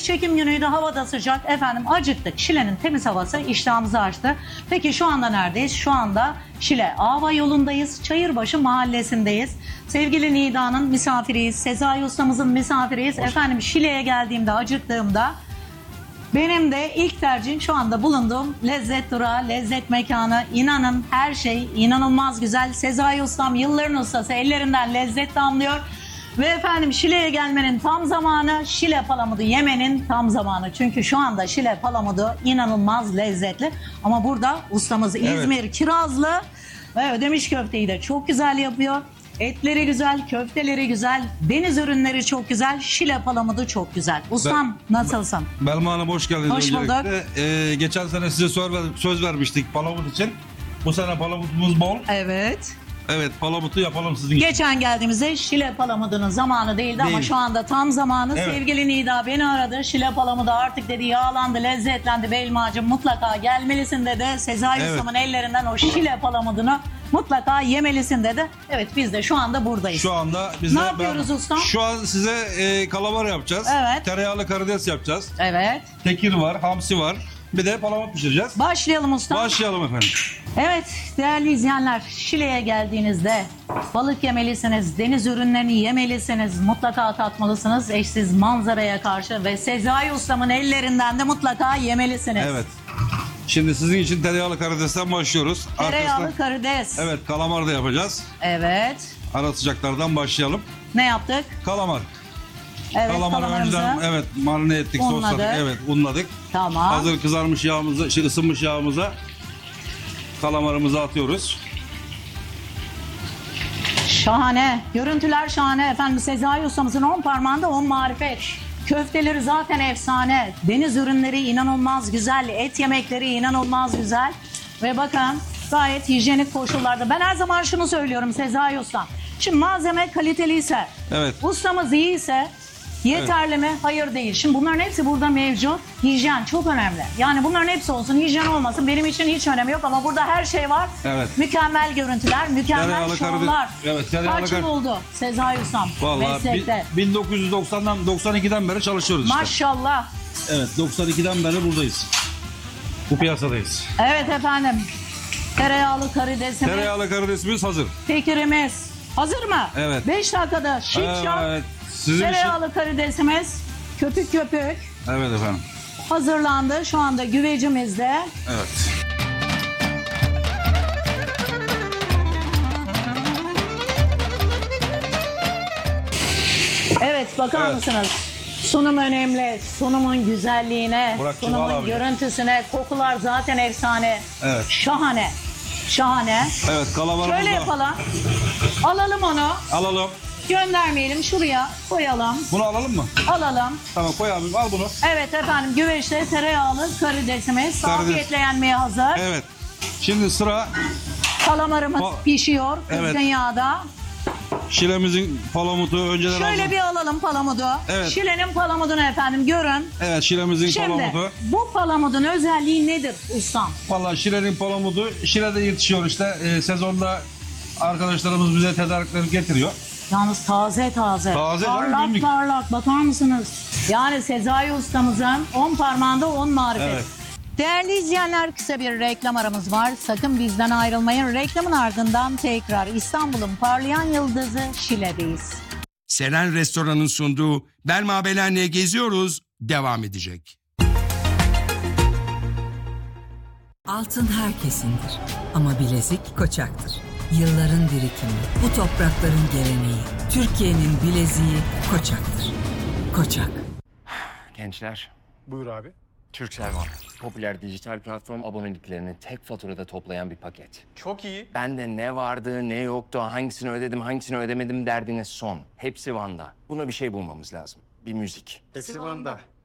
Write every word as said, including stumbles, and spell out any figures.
çekim günüydü, hava da sıcak. Efendim acıktık. Şile'nin temiz havası iştahımızı açtı. Peki şu anda neredeyiz? Şu anda Şile Ava yolundayız. Çayırbaşı mahallesindeyiz. Sevgili Nida'nın misafiriyiz. Sezai ustamızın misafiriyiz. Hoş. Efendim Şile'ye geldiğimde, acıktığımda benim de ilk tercihim şu anda bulunduğum lezzet durağı, lezzet mekanı. İnanın her şey inanılmaz güzel. Sezai ustam yılların ustası, ellerinden lezzet damlıyor. Ve efendim Şile'ye gelmenin tam zamanı, Şile palamudu yemenin tam zamanı. Çünkü şu anda Şile palamudu inanılmaz lezzetli. Ama burada ustamız Evet. İzmir Kirazlı ve ödemiş köfteyi de çok güzel yapıyor. Etleri güzel, köfteleri güzel, deniz ürünleri çok güzel, Şile palamudu çok güzel. Ustam Ben- nasılsın? Belma Hanım hoş geldiniz. Hoş bulduk. öncelikle. Ee, geçen sene size söz, ver- söz vermiştik palamut için. Bu sene palamutumuz bol. Evet. Evet, palamutu yapalım sizin için. Geçen geldiğimizde Şile palamudunun zamanı değildi ama Değil. şu anda tam zamanı. Evet. Sevgili Nida beni aradı. Şile palamudu artık dedi yağlandı, lezzetlendi Belmacığım, mutlaka gelmelisin dedi. Sezai Evet. ustamın ellerinden o Şile palamudunu mutlaka yemelisin dedi. Evet biz de şu anda buradayız. Şu anda biz Ne de- yapıyoruz ustam? Şu an size e, kalamar yapacağız. Evet. Tereyağlı karides yapacağız. Evet. Tekir var, hamsi var. Bir de palamut pişireceğiz. Başlayalım ustam. Başlayalım efendim. Evet değerli izleyenler, Şile'ye geldiğinizde balık yemelisiniz, deniz ürünlerini yemelisiniz, mutlaka tatmalısınız eşsiz manzaraya karşı ve Sezai ustamın ellerinden de mutlaka yemelisiniz. Evet. Şimdi sizin için tereyağlı karidesten başlıyoruz. Tereyağlı Arkasından- karides. Evet, kalamar da yapacağız. Evet. Ara sıcaklardan başlayalım. Ne yaptık? Kalamar. Evet Kalamarı kalamarımızı. önceden evet marine ettik, Unladık. sosladık. Evet, unladık. Tamam. Hazır kızarmış yağımızı, şey, ısınmış yağımıza kalamarımızı atıyoruz. Şahane. Görüntüler şahane. Efendim Sezai ustamızın on parmağında on marifet. Köfteleri zaten efsane. Deniz ürünleri inanılmaz güzel. Et yemekleri inanılmaz güzel. Ve bakın gayet hijyenik koşullarda. Ben her zaman şunu söylüyorum Sezai ustam. Şimdi malzeme kaliteliyse, Evet. ustamız iyiyse yeterli mi? Hayır değil. Şimdi bunların hepsi burada mevcut. Hijyen çok önemli. Yani bunların hepsi olsun, hijyen olmasın benim için hiç önemi yok ama burada her şey var. Evet. Mükemmel görüntüler, mükemmel Tereyağlı şovlar. karides- evet, tereyağlı Kaç yıl kar- oldu Sezai ustam Vallahi meslekte? bi- bin dokuz yüz doksandan doksan ikiden beri çalışıyoruz işte. Maşallah. Evet, doksan ikiden beri buradayız. Bu piyasadayız. Evet efendim. Tereyağlı karidesimiz, Tereyağlı karidesimiz hazır. tekirimiz. Hazır mı? Evet. beş dakikada şık şak. Evet. Sizin için. Tereyağlı karidesimiz köpük köpük Evet efendim. hazırlandı. Şu anda güvecimiz de. Evet. Evet bakar Evet. mısınız? Sunum önemli. Sunumun güzelliğine, Burak'cığım, al sunumun abi. görüntüsüne, kokular zaten efsane. Evet. Şahane. Şahane. Evet, kalamarımızı Şöyle da yapalım. Alalım onu. alalım. Göndermeyelim. Şuraya koyalım. Bunu alalım mı? Alalım. Tamam, koy abi, al bunu. Evet efendim güveçte tereyağlı karidesimiz Karides. afiyetle yenmeye hazır. Evet. Şimdi sıra Kalamarımız O- pişiyor kızgın Evet. yağda. şilemizin palamutu önceden Şöyle hazır. bir alalım palamudu. Evet. Şile'nin palamudunu efendim görün. Evet, şilemizin Şimdi palamutu. bu palamudun özelliği nedir ustam? Vallahi Şile'nin palamudu, Şile'de yetişiyor işte. Ee, sezonda arkadaşlarımız bize tedarikleri getiriyor. Yalnız taze taze. Taze canım, parlak günlük. parlak bakar mısınız? Yani Sezai ustamızın on parmağında on marifet. Evet. Değerli izleyenler kısa bir reklam aramız var. Sakın bizden ayrılmayın. Reklamın ardından tekrar İstanbul'un parlayan yıldızı Şile'deyiz. Seren Restoran'ın sunduğu Belma Belen'le geziyoruz devam edecek. Altın herkesindir ama bilezik Koçak'tır. Yılların birikimi, bu toprakların geleneği, Türkiye'nin bileziği Koçak'tır. Koçak. Gençler, Buyur abi. Turkcell var. Popüler dijital platform aboneliklerini tek faturada toplayan bir paket. Çok iyi. Bende ne vardı, ne yoktu, hangisini ödedim, hangisini ödemedim derdine son. Hepsi Van'da. Buna bir şey bulmamız lazım. Bir müzik. Hepsi Van'da.